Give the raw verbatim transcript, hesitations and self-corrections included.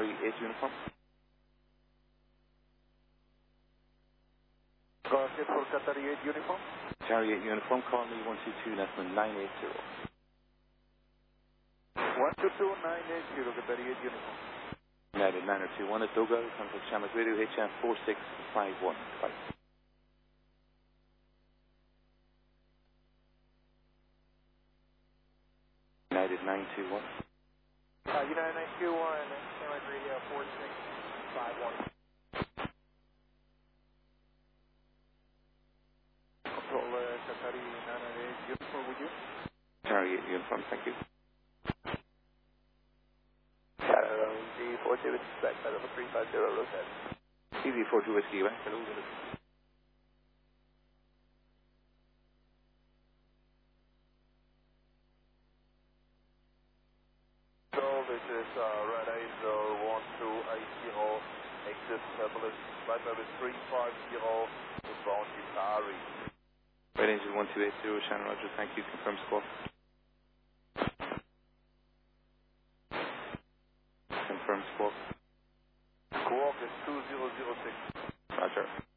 Charlie eight uniform. Go ahead for Qatar eight uniform. Charlie eight uniform, call me one two two, Nesman nine eight zero. one two two nine eight zero, Qatar eight uniform. United nine two one at Dogal, contact Shamak Radio, H M four six five one. Bye. United nine two one. Uh, United nine two one, Shamak Radio, four six five one. Control uh, Qatari nine eight uniform with you. Charlie eight uniform, thank you. D four two with respect, level three five zero, rotate. C V four two Whiskey, right? Hello. So this is uh, Red Angel one two eight zero, exit Fabulous, flight level three five zero, inbound Qatari. Red Angel one two eight zero, Shannon Roger, thank you, confirm squawk. Confirm squawk. Squawk is two zero zero six. Roger.